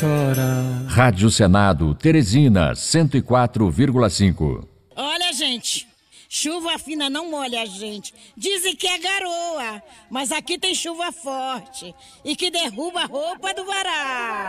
Rádio Senado, Teresina, 104,5. Olha, gente, chuva fina não molha a gente. Dizem que é garoa, mas aqui tem chuva forte e que derruba a roupa do varal.